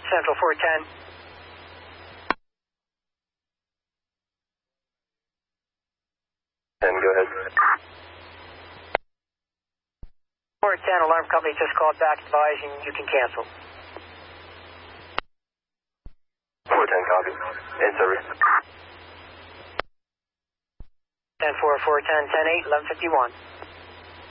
Central 410. And go ahead. 410, alarm company just called back advising you can cancel. 410, copy. In service. 10-4, 410, 10-8, 1151.